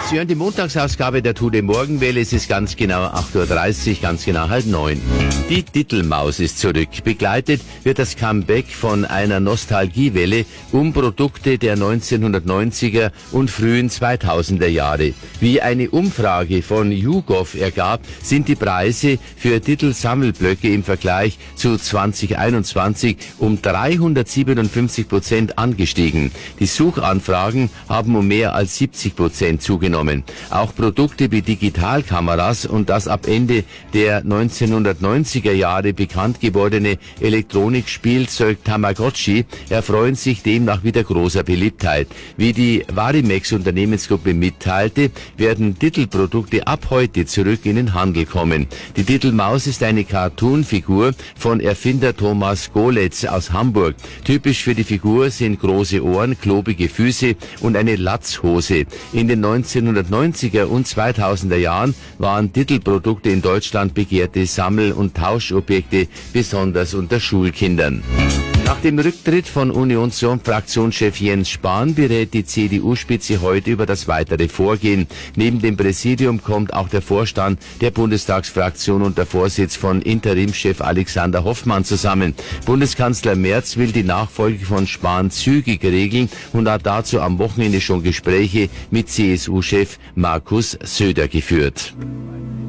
Sie hören die Montagsausgabe der Tour de Morgenwelle. Es ist ganz genau 8:30 Uhr, ganz genau 8:30. Die Titelmaus ist zurück. Begleitet wird das Comeback von einer Nostalgiewelle um Produkte der 1990er und frühen 2000er Jahre. Wie eine Umfrage von YouGov ergab, sind die Preise für Titelsammelblöcke im Vergleich zu 2021 um 357% angestiegen. Die Suchanfragen haben um mehr als 70% zugenommen. Auch Produkte wie Digitalkameras und das ab Ende der 1990er Jahre bekannt gewordene Elektronikspielzeug Tamagotchi erfreuen sich demnach wieder großer Beliebtheit. Wie die Varimex Unternehmensgruppe mitteilte, werden Titelprodukte ab heute zurück in den Handel kommen. Die Titelmaus ist eine Cartoonfigur von Erfinder Thomas Golitz aus Hamburg. Typisch für die Figur sind große Ohren, klobige Füße und eine Latzhose. In den 1990er und 2000er Jahren waren Titelprodukte in Deutschland begehrte Sammel- und Tauschobjekte, besonders unter Schulkindern. Nach dem Rücktritt von Unionsfraktionschef Jens Spahn berät die CDU-Spitze heute über das weitere Vorgehen. Neben dem Präsidium kommt auch der Vorstand der Bundestagsfraktion unter Vorsitz von Interimschef Alexander Hoffmann zusammen. Bundeskanzler Merz will die Nachfolge von Spahn zügig regeln und hat dazu am Wochenende schon Gespräche mit CSU-Chef Markus Söder geführt.